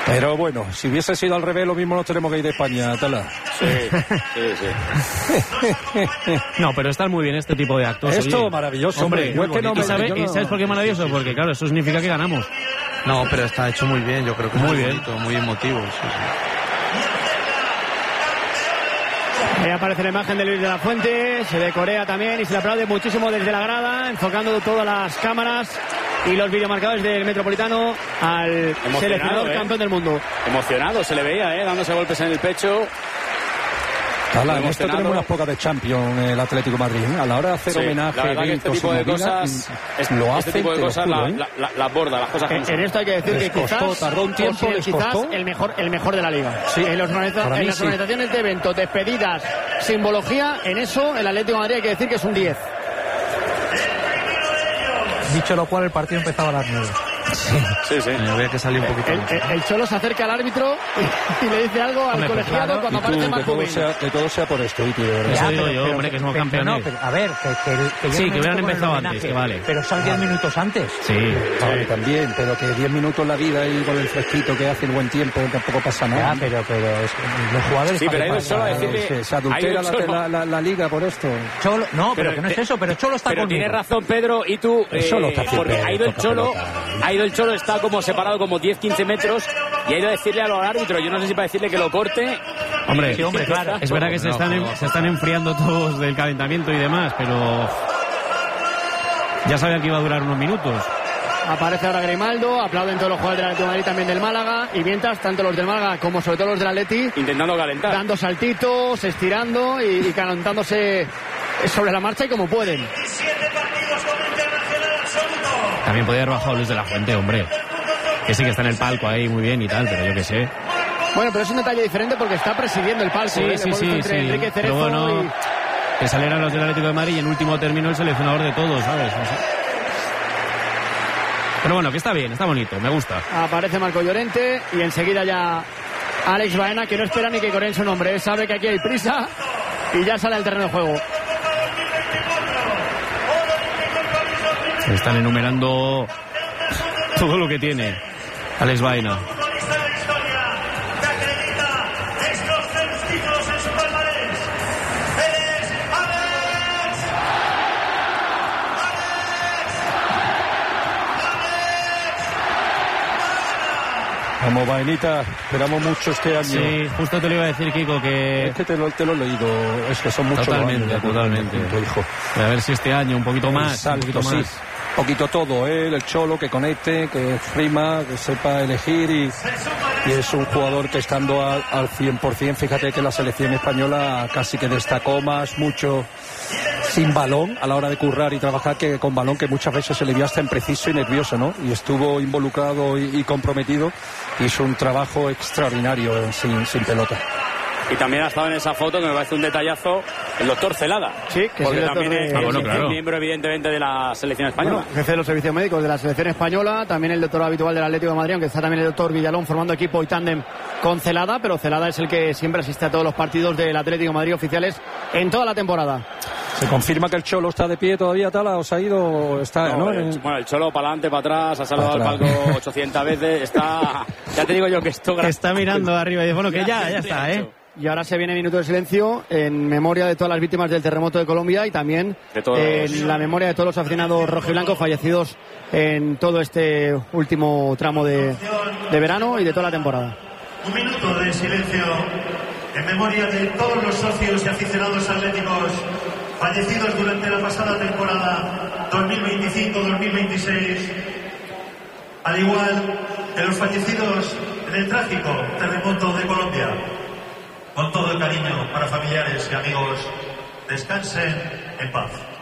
Pero bueno, si hubiese sido al revés, lo mismo nos tenemos que ir de España, Tala. Sí. No, pero están muy bien este tipo de actos. Esto oye. maravilloso, hombre. ¿Sabes por qué es maravilloso? Porque claro, eso significa que ganamos. No, pero está hecho muy bien, yo creo que muy es bien, bonito, muy emotivo. Sí. Ahí aparece la imagen de Luis de la Fuente, se ve Corea también y se le aplaude muchísimo desde la grada, enfocando todas las cámaras y los videomarcadores del Metropolitano al seleccionador campeón del mundo. Emocionado, se le veía, dándose golpes en el pecho. En esto tenemos unas pocas de Champions el Atlético de Madrid. A la hora de hacer homenaje, este tipo de cosas, este tipo de cosas la borda, las cosas. En esto hay que decir que quizás tardó un tiempo, quizás el mejor de la liga. Sí, en las organizaciones de eventos, despedidas, simbología, en eso el Atlético de Madrid hay que decir que es un 10. Dicho lo cual, el partido empezaba a las 9. Sí. Había que salir un poquito. El Cholo se acerca al árbitro y le dice algo al colegiado cuando aparece Marco Bin. Que todo sea por esto, Iti, de verdad. Eso digo yo, hombre, que somos campeones. No, a ver, que sí, que hubieran empezado antes, que vale. Pero son 10 minutos antes. Sí. Vale, también, pero que 10 minutos la vida y con el fresquito que hace el buen tiempo tampoco pasa nada. Pero es que los jugadores... Sí, pero hay solo a decirle... Se adultera la liga por esto. Cholo, no, pero que no es eso, pero Cholo está conmigo. Pero tienes razón, Pedro, y tú... porque ha ido el Cholo, está como separado como 10-15 metros y ha ido a decirle a los árbitros, yo no sé si para decirle que lo corte. Hombre, claro. Es verdad que se están enfriando todos del calentamiento y demás, pero ya sabía que iba a durar unos minutos. Aparece ahora Grimaldo, aplauden todos los jugadores del Atlético de Madrid, también del Málaga, y mientras tanto los del Málaga como sobre todo los del Atleti intentando calentar, dando saltitos, estirando y calentándose sobre la marcha y como pueden. También podía haber bajado Luis de la Fuente, hombre. Que sí que está en el palco ahí muy bien y tal, pero yo qué sé. Bueno, pero es un detalle diferente porque está presidiendo el palco. Sí. Enrique Cerezo pero bueno, que salieran los del Atlético de Madrid y en último término el seleccionador de todos, ¿sabes? No sé. Pero bueno, que está bien, está bonito, me gusta. Aparece Marco Llorente y enseguida ya Alex Baena, que no espera ni que coreen su nombre. Él sabe que aquí hay prisa y ya sale al terreno de juego. Están enumerando todo lo que tiene Alex Baena. Vamos, Baenita, esperamos mucho este año. Sí, justo te lo iba a decir, Kiko, que... Es que te lo he leído, es que son muchos totalmente, años. Totalmente. Hijo. A ver si este año un poquito más. Salto, un poquito más. Sí. Un poquito todo, el Cholo, que conecte, que frima, que sepa elegir y es un jugador que estando al 100%, fíjate que la selección española casi que destacó mucho sin balón a la hora de currar y trabajar que con balón, que muchas veces se le vio hasta impreciso y nervioso, ¿no? Y estuvo involucrado y comprometido, hizo un trabajo extraordinario sin pelota. Y también ha estado en esa foto, que me parece un detallazo, el doctor Celada. Sí, que porque es también es claro. miembro evidentemente de la selección española. Bueno, jefe de los servicios médicos de la selección española, también el doctor habitual del Atlético de Madrid, aunque está también el doctor Villalón formando equipo y tándem con Celada, pero Celada es el que siempre asiste a todos los partidos del Atlético de Madrid oficiales en toda la temporada. ¿Se confirma que el Cholo está de pie todavía, Tala? ¿O se ha ido? Está, ¿no? Bueno, el Cholo para adelante, para atrás, ha saludado al palco 800 veces, está... Ya te digo yo que esto... Está mirando arriba y dice, bueno, que ya está, Y ahora se viene minuto de silencio en memoria de todas las víctimas del terremoto de Colombia y también en la memoria de todos los aficionados rojiblancos fallecidos en todo este último tramo de verano y de toda la temporada. Un minuto de silencio en memoria de todos los socios y aficionados atléticos fallecidos durante la pasada temporada 2025-2026, al igual que los fallecidos en el trágico terremoto de Colombia. Con todo el cariño para familiares y amigos, descansen en paz.